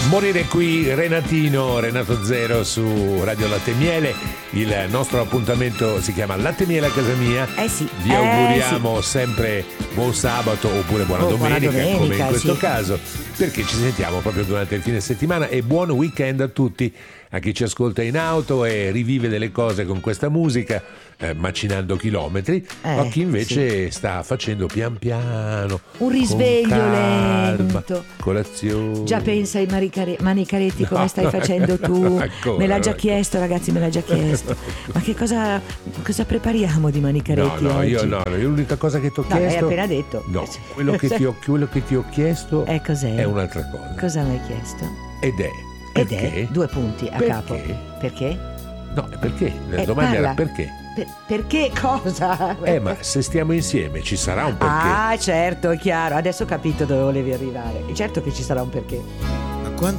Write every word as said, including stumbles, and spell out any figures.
Morire qui, Renatino, Renato Zero su Radio Latte e Miele. Il nostro appuntamento si chiama Latte e Miele a casa mia. Eh sì. Vi eh auguriamo sì. sempre buon sabato oppure buona, Oh, domenica, buona domenica, come in questo sì. caso, perché ci sentiamo proprio durante il fine settimana. E buon weekend a tutti, a chi ci ascolta in auto e rivive delle cose con questa musica, eh, macinando chilometri, Eh, a chi invece sta facendo pian piano Un risveglio con calma, lento. colazione. Già pensa ai maricare- manicaretti come No, stai facendo tu. ancora, Me l'ha già ancora. chiesto, ragazzi, me l'ha già chiesto. Ma che cosa, cosa prepariamo di No, manicaretti no, oggi? io no, no, io l'unica cosa che ti ho No, hai chiesto. appena detto. No, quello che ti ho, quello che ti ho chiesto Eh, cos'è? è un'altra cosa. Cosa mi hai chiesto? Ed è. Ed perché? è due punti a Perché? capo. Perché? No, perché? La Eh, domanda parla. era perché? Per- perché cosa? Eh, ma se stiamo insieme ci sarà un perché. Ah, certo, è chiaro. Adesso ho capito dove volevi arrivare. E certo che ci sarà un perché.